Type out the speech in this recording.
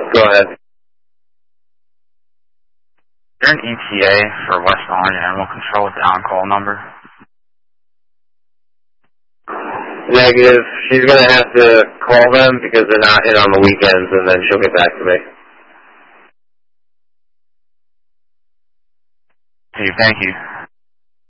Go ahead. Is there an ETA for West Orange Animal Control with the on-call number? Negative. She's going to have to call them because they're not in on the weekends, and then she'll get back to me. Hey, thank you.